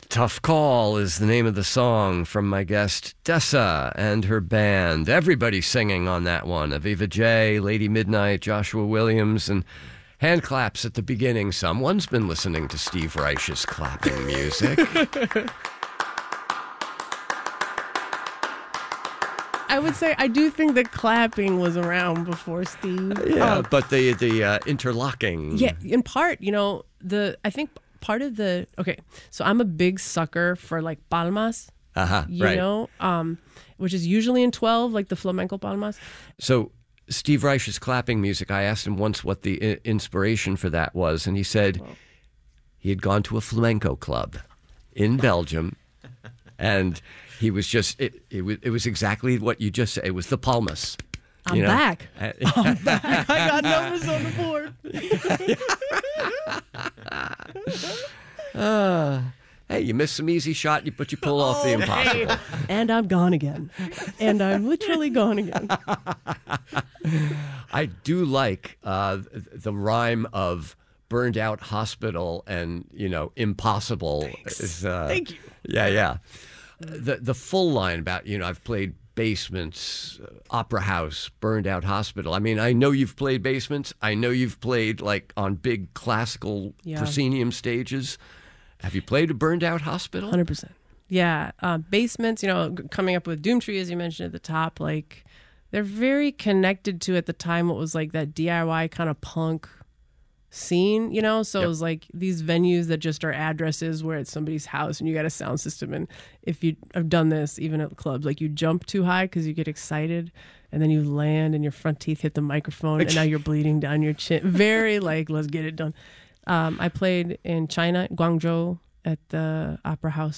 Tough Call is the name of the song from my guest Dessa and her band. Everybody singing on that one. Aviva J, Lady Midnight, Joshua Williams, and hand claps at the beginning. Someone's been listening to Steve Reich's clapping music. I would say I do think that clapping was around before Steve. Yeah, but the interlocking. Yeah, in part, I think part of so I'm a big sucker for like palmas, which is usually in 12, like the flamenco palmas. So Steve Reich's clapping music, I asked him once what the inspiration for that was, and he said he had gone to a flamenco club in Belgium, and he was just, it was exactly what you just said. It was the palmas. I'm back. I'm back. I got numbers on the board. Hey, you missed some easy shot, but you pull off the impossible. And I'm gone again. And I'm literally gone again. I do like the rhyme of burned out hospital and, impossible. Thank you. Yeah. The full line about, I've played basements, opera house, burned out hospital. I mean, I know you've played basements. I know you've played like on big classical proscenium stages. Have you played a burned out hospital? 100%. Yeah. Basements, coming up with Doomtree, as you mentioned at the top, like they're very connected to at the time what was like that DIY kind of punk scene, so it was like these venues that just are addresses where it's somebody's house and you got a sound system, and if you have done this even at clubs, like you jump too high because you get excited and then you land and your front teeth hit the microphone and now you're bleeding down your chin. Very like, let's get it done. I played in China, Guangzhou, at the Opera House